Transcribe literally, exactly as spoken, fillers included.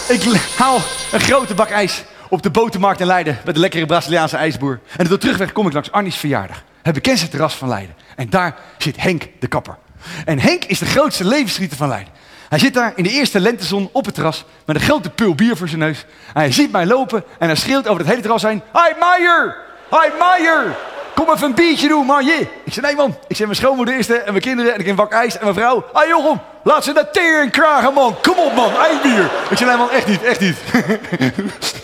Ik haal een grote bak ijs op de botermarkt in Leiden met een lekkere Braziliaanse ijsboer. En door terugweg kom ik langs Arnie's verjaardag. Het bekendste terras van Leiden. En daar zit Henk de kapper. En Henk is de grootste levensgieter van Leiden. Hij zit daar in de eerste lentezon op het terras met een grote pul bier voor zijn neus. En hij ziet mij lopen en hij schreeuwt over het hele terras heen. Hi Maier! Hi Maier! Kom even een biertje doen, man. Yeah. Ik zei, nee man. Ik zei, mijn schoonmoeder is er en mijn kinderen en ik heb een bak ijs en mijn vrouw. Hé Jochem, laat ze naar tering kragen, man. Kom op, man. Eindbier. Ik zei, nee man, echt niet, echt niet.